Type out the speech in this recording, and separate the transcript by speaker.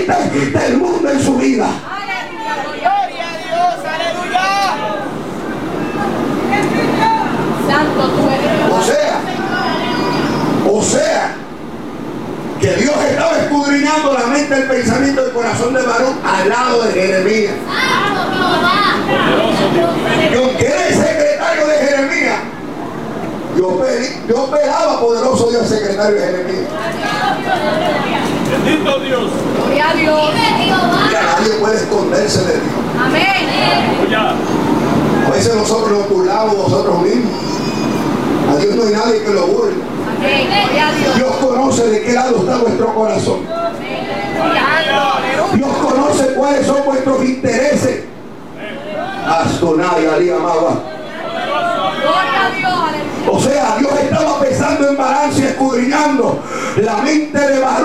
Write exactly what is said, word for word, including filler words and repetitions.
Speaker 1: pendientes del mundo en su vida.
Speaker 2: Gloria a Dios, aleluya. Santo tú eres.
Speaker 1: O sea, o sea, que Dios estaba escudriñando la mente, el pensamiento, el corazón de Baruch al lado de Jeremías. Y aunque era el secretario de Jeremías, Dios, Dios velaba, poderoso Dios, secretario de Jeremías.
Speaker 3: Bendito Dios.
Speaker 2: Gloria a Dios.
Speaker 1: Ya nadie puede esconderse de Dios.
Speaker 2: Amén.
Speaker 1: A veces nosotros nos burlamos nosotros mismos. A Dios no hay nadie que lo burle.
Speaker 2: Amén. Gloria a Dios.
Speaker 1: Dios conoce de qué lado está vuestro corazón. Dios conoce cuáles son vuestros intereses. Astonai, Ali, Amaba.
Speaker 2: Gloria a Dios.
Speaker 1: O sea, Dios estaba pesando en balance y escudriñando la mente de Baruch.